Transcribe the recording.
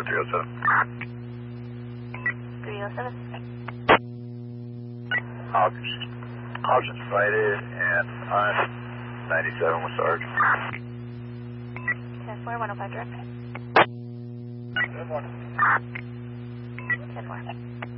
307. 307. Options sighted, and I'm 97 with Sarge. 10-4, 105 direct. 10-4. 10-4.